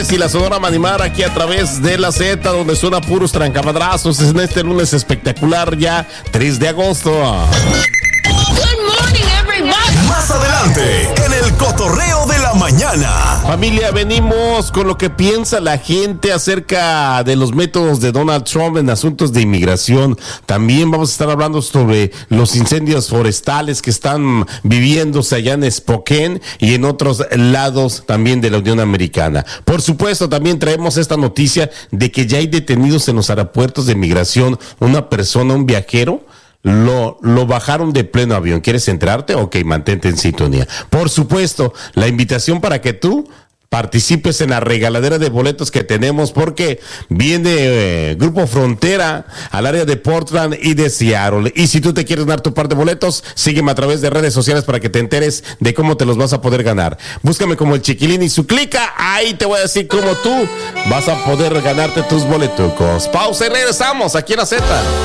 Flores y la Sonora Manimar aquí a través de la Z, donde suena puros trancamadrazos en este lunes espectacular, ya 3 de agosto. Good morning, everybody. Más adelante, en el cotorreo de la mañana. Familia, venimos con lo que piensa la gente acerca de los métodos de Donald Trump en asuntos de inmigración. También vamos a estar hablando sobre los incendios forestales que están viviéndose allá en Spokane y en otros lados también de la Unión Americana. Por supuesto, también traemos esta noticia de que ya hay detenidos en los aeropuertos de inmigración una persona, un viajero. Lo bajaron de pleno avión. ¿Quieres enterarte? Ok, mantente en sintonía. Por supuesto, la invitación para que tú participes en la regaladera de boletos que tenemos, porque viene Grupo Frontera al área de Portland y de Seattle. Y si tú te quieres ganar tu par de boletos, sígueme a través de redes sociales para que te enteres de cómo te los vas a poder ganar. Búscame como el Chiquilín y su clica. Ahí te voy a decir cómo tú vas a poder ganarte tus boletucos. Pausa y regresamos aquí en la Z.